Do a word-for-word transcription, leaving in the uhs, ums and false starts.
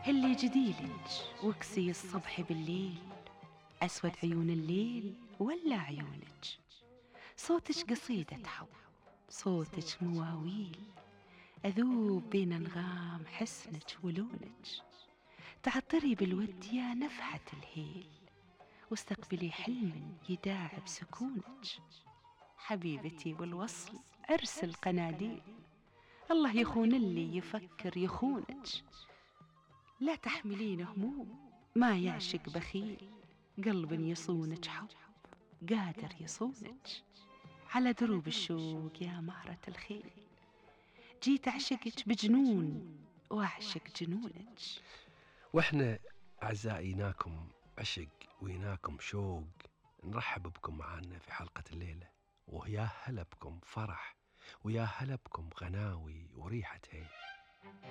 اللي جديلج وكسي الصبح بالليل، أسود عيون الليل ولا عيونك، صوتك قصيدة حب، صوتك مواويل، أذوب بين أنغام حسنك ولونك، تعطري بالود يا نفحة الهيل، واستقبلي حلم يداعب سكونك، حبيبتي والوصل أرسل قناديل، الله يخون اللي يفكر يخونك، لا تحملين هموم ما يعشق بخيل، قلب يصونك حب قادر يصونك، على دروب الشوق يا مهرة الخيل، جيت أعشقك بجنون وأعشق جنونك. واحنا أعزائيناكم عشق ويناكم شوق، نرحب بكم معانا في حلقة الليلة، ويا هلا بكم فرح، ويا هلا بكم غناوي وريحة هيل.